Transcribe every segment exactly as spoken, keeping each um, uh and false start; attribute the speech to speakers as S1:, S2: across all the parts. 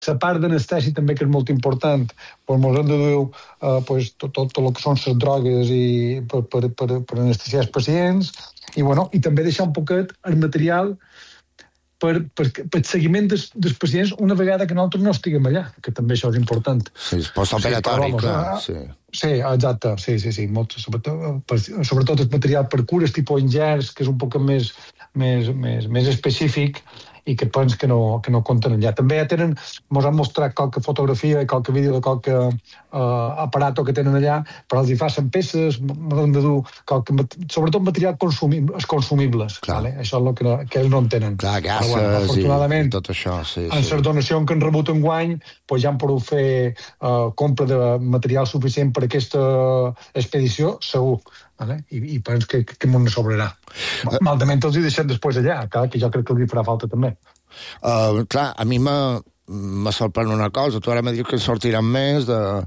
S1: la part d'anestèsia també, que és molt important, doncs ens hem de dur uh, pues, tot, tot, tot el que són les drogues i per, per, per, per anestesiar els pacients, i, bueno, i també deixar un poquet el material per, per, per seguiment dels, dels pacients una vegada que nosaltres no estiguem allà, que també això és important.
S2: Sí, és postoperatori, sí, clar. Sí.
S1: sí, exacte, sí, sí, sí. Molt, sobretot, sobretot el material per cures, tipus ingerts, que és un poc més, més, més, més específic, i que pens que no, que no compten allà. També ja tenen, ens han mostrat qualque fotografia i qualque vídeo de qualque uh, aparato que tenen allà, però els hi facin peces, m'han de dur qualque, sobretot material consumim, consumibles. Vale? Això és el que, que ells no en tenen.
S2: Clar, gases bueno, i tot això. Sí,
S1: en
S2: sí.
S1: les donacions que han rebut en guany, pues ja han pogut fer uh, compra de material suficient per a aquesta expedició, segur. Vale? I, i penso que, que m'ho sobrarà. Malament els hi deixem després allà, clar, que jo crec que els hi farà falta també.
S2: Uh, clar, a mi me sorprèn una cosa. Tu ara m'ha dit que sortiran més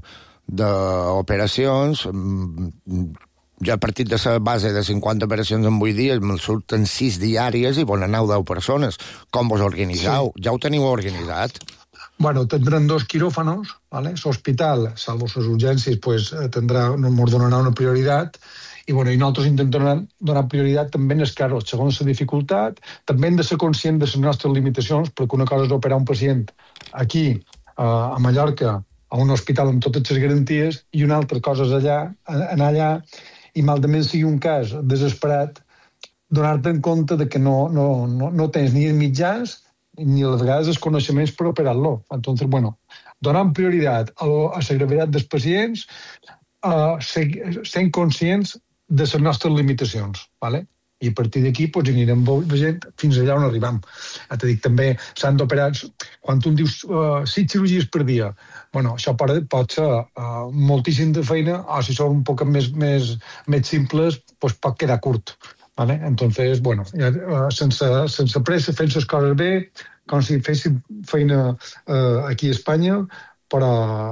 S2: d'operacions. Jo, a partir de la base de cinquanta operacions en vuit dies, me'n surten sis diàries i van anar deu persones. Com vos organitzeu? Sí. Ja ho teniu organitzat?
S1: Bueno, tindran dos quiròfanos, ¿vale? L'hospital, salvo les urgències, pues, tindrà, ens donarà una prioritat, i, bueno, i nosaltres intentem donar prioritat també en els casos, segons la dificultat, també hem de ser conscients de les nostres limitacions, perquè una cosa és operar un pacient aquí, a Mallorca, a un hospital amb totes les garanties, i una altra cosa és allà, anar allà, i malament sigui un cas desesperat, donar-te en compte de que no, no, no, no tens ni els mitjans ni a vegades els coneixements per operar-lo. Entonces, bueno, donant prioritat a la gravetat dels pacients, uh, sent conscients de les nostres limitacions, ¿vale? I a partir d'aquí pues, anirem veient fins allà on arribam. Ja te dic, també s'han d'operar... Quan tu em dius uh, sis cirurgies per dia, bueno, això pot, pot ser uh, moltíssim de feina, o si són un poc més, més, més simples, pues, pot quedar curt. ¿Vale? Entonces, bueno, ja, uh, sense, sense pressa, fent les coses bé, com si féssim feina uh, aquí a Espanya, però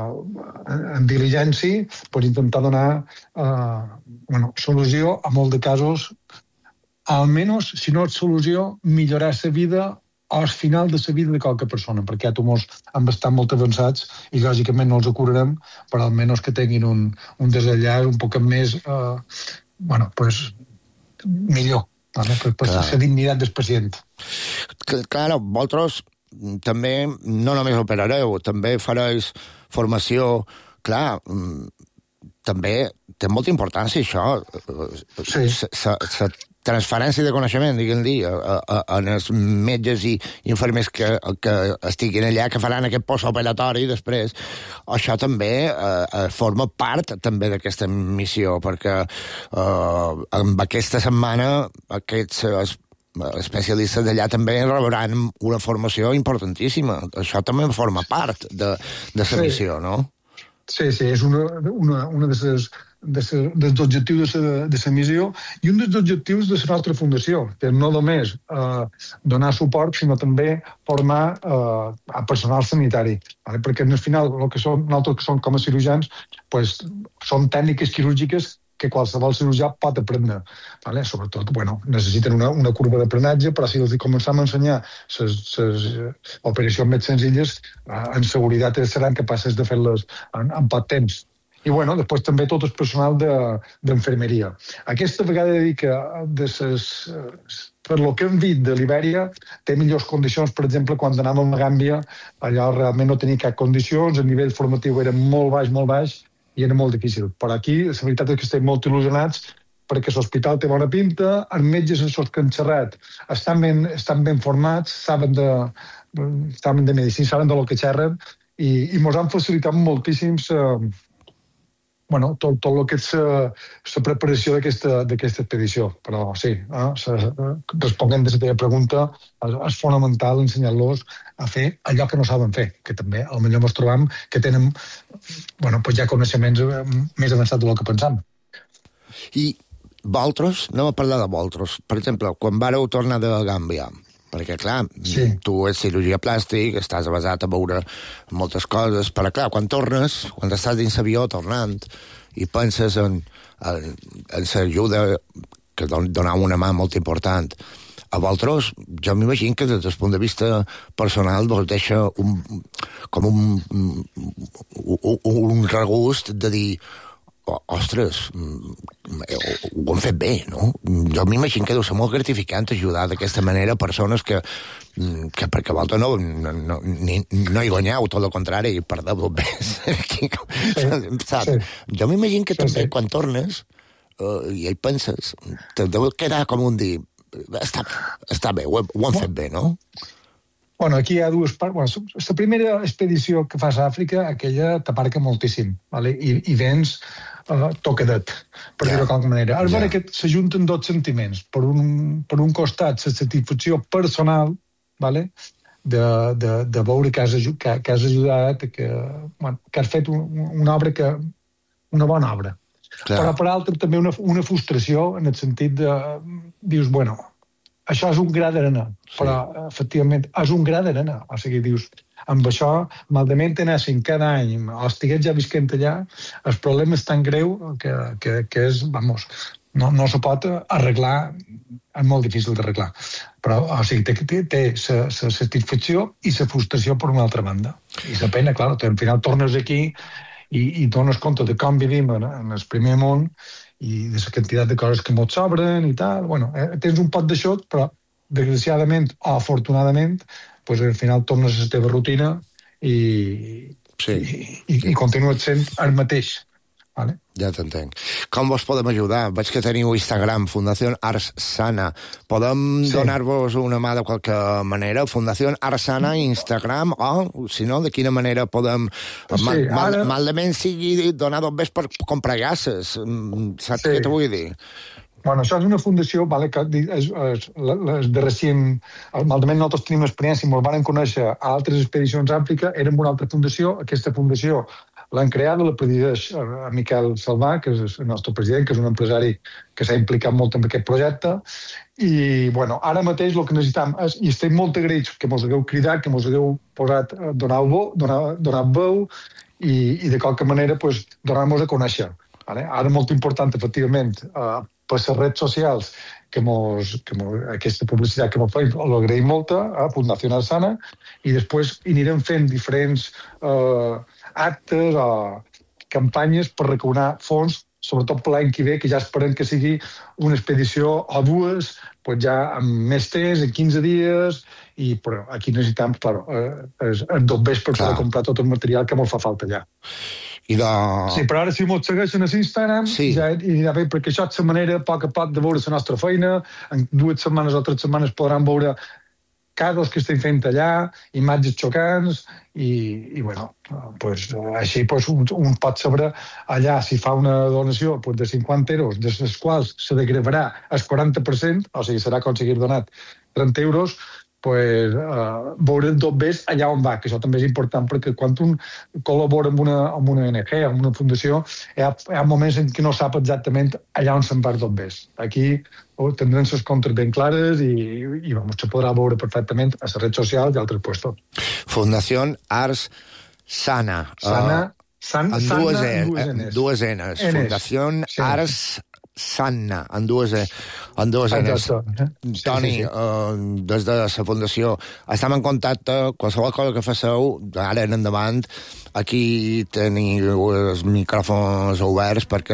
S1: en diligència per intentar donar uh, bueno, solució a molt de casos, almenys, si no és solució, millorar la vida al final de la vida de qualque persona, perquè hi ha tumors han estat molt avançats i lògicament no els curarem, però almenys que tinguin un, un desenllaç un poc més, uh, bueno, pues, millor, vale? per, per la dignitat del pacient.
S2: Clar, vosaltres també no només operareu, també fareis formació. Clar, també té molta importància això.
S1: Sí.
S2: La transferència de coneixement, diguem dir, en els metges i infermers que, que estiguin allà, que faran aquest postoperatori després. Això també eh, forma part també d'aquesta missió, perquè eh, amb aquesta setmana aquests especialistes d'allà també rebran una formació importantíssima. Això també forma part de, de la sí. missió, no?
S1: Sí, sí, és una, una, una de les de ses, dels objectius de la de missió i un dels objectius de la nostra fundació, que no només eh, donar suport, sinó també formar eh, a personal sanitari. Vale? Perquè al final, el que som, nosaltres que som com a cirurgians, pues, són tècniques quirúrgiques que qualsevol cirurgià pot aprendre. Vale? Sobretot, bueno, necessiten una, una curva d'aprenentatge, però si els començam a ensenyar les operacions més senzilles, eh, en seguretat seran capaces de fer-les en, en poc temps. I, bueno, després també tot el personal d'enfermeria. De, Aquesta vegada dic que de ses, per lo que hem vist de l'Ibèria té millors condicions, per exemple, quan anàvem a Gàmbia, allà realment no tenia cap condicions, el nivell formatiu era molt baix, molt baix, i era molt difícil. Però aquí, la veritat és que estem molt il·lusionats perquè l'hospital té bona pinta, els metges en els que han xerrat estan ben, estan ben formats, saben de, saben de medicina, saben de lo que xerren, i, i ens han facilitat moltíssims eh, bueno, tot, tot el que és la preparació d'aquesta expedició. Però sí, eh, responent de la teva pregunta, és, és fonamental ensenyar-los a fer allò que no saben fer, que també potser ens trobam que tenen bueno, pues ja coneixements més avançats del que pensam.
S2: I vosaltres, anem a parlar de vosaltres. Per exemple, quan vareu tornar de Gàmbia, perquè, clar, sí. tu ets cirurgia plàstic, estàs basat a veure moltes coses, però, clar, quan tornes, quan estàs dins l'avió tornant i penses en, en, en l'ajuda que dona una mà molt important, a vosaltres, jo m'imagino que des del punt de vista personal vos deixa un, com un, un, un regust de dir ostres, ho hem fet bé, no? Jo m'imagino que deu ser molt gratificant ajudar d'aquesta manera persones que, que perquè vosaltres no, no, ni, no hi guanyeu, tot el contrari, i perdeu dos més. Sí, sí. Jo m'imagino que també sí, sí. quan tornes uh, i hi penses, te deu quedar com un dir, està, està bé, ho, ho hem fet bé, no?
S1: Bueno, aquí hi ha dues parts. Bueno, la primera expedició que fas a Àfrica, aquella t'aparca moltíssim, ¿vale? I, i vens uh, tocadet, per yeah. dir-ho de qualque manera. Ara yeah. que s'ajunten dos sentiments. Per un, per un costat, la satisfacció personal, ¿vale? de, de, de veure que has, que, que has ajudat, que, bueno, que has fet un, una obra que... una bona obra. Clar. Però per altra també una, una frustració en el sentit de... Dius, bueno... Això és un gra d'arena, sí. però efectivament és un gra d'arena. O sigui, dius, amb això, malament anéssim cada any, o estigués ja visquent allà, el problema és tan greu que, que, que és, vamos, no, no se pot arreglar, és molt difícil d'arreglar. Però, o sigui, té, té, té la satisfacció i la frustració per una altra banda. I la pena, clar, al final tornes aquí i, i dones compte de com vivim en, en el primer món i de la quantitat de coses que mos sobren i tal. Bueno, eh, tens un pot d'això, però desgraciadament o afortunadament, pues, al final tornes a la teva rutina i, sí. i, i, i continues sent el mateix. Vale?
S2: Ja t'entenc. Com vos podem ajudar? Veig que teniu Instagram, Fundació Ars Sana. Podem sí. donar-vos una mà de qualque manera? Fundació Ars Sana, Instagram, o, si no, de quina manera podem... Sí, mal, ara... Malament sigui donar dos bes per comprar gasses. Saps sí. què t'ho vull dir?
S1: Bueno, això és una fundació, vale, que és, és, és de recent... Malament nosaltres tenim experiència i ens van conèixer a altres expedicions a Àfrica, érem una altra fundació. Aquesta fundació l'han creat, la presideix a Miquel Salvà, que és el nostre president, que és un empresari que s'ha implicat molt en aquest projecte, i bueno, ara mateix el que necessitam és, i estem molt agraïts que mos hagueu cridat, que mos hagueu posat, donar veu, donar, donar veu, i, i de qualque manera pues, donar-nos a conèixer. Vale? Ara molt important, efectivament, eh, per les redes socials, que mos, que mos, aquesta publicitat que mos feim, l'agraïm molta, a Fundació Ars Sana, i després hi anirem fent diferents eh, actes o campanyes per recaunar fons, sobretot per l'any que ve, que ja esperem que sigui una expedició o dues, pues ja amb més temps, en quinze dies, i però aquí necessitem, clar, eh, els dobbers per poder comprar tot el material que ens fa falta allà.
S2: I de...
S1: Sí, però ara si m'ho segueixen a l'Instagram, sí. ja anirà bé, perquè això és la manera, a poc a poc, de veure la nostra feina. En dues setmanes o tres setmanes podran veure casos que estem fent allà, imatges xocants, i, i bueno, pues, així pues, un, un pot saber allà si fa una donació pues, de cinquanta euros, de les quals se degravarà el quaranta per cent, o sigui, serà aconseguir donat trenta euros, pues, uh, veure tot bé allà on va, que això també és important, perquè quan un col·labora amb una, amb una O N G, amb una fundació, hi ha, hi ha moments en què no sap exactament allà on se'n va tot bé. Aquí oh, tindrem les comptes ben clares i, i vamos, se podrà veure perfectament a les redes socials i altres puestos.
S2: Fundació Ars Sana.
S1: Sana, uh, san,
S2: en
S1: sana
S2: dues,
S1: en dues
S2: en
S1: enes.
S2: dues enes. Fundació sí. Ars Sana, en dues, en dues enes. Sí, Toni, sí, sí. Uh, des de la Fundació, estem en contacte, qualsevol cosa que faceu, ara en endavant, aquí teniu els micròfons oberts perquè